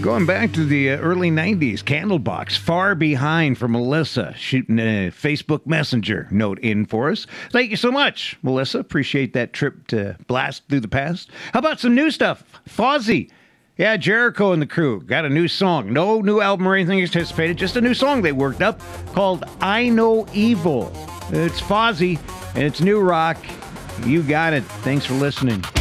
Going back to the early 90s, Candlebox, Far Behind from Melissa, shooting a Facebook Messenger note in for us. Thank you so much, Melissa. Appreciate that trip to blast through the past. How about some new stuff? Fozzy. Yeah, Jericho and the crew got a new song. No new album or anything anticipated, just a new song they worked up called I Know Evil. It's Fozzy, and it's new rock. You got it. Thanks for listening.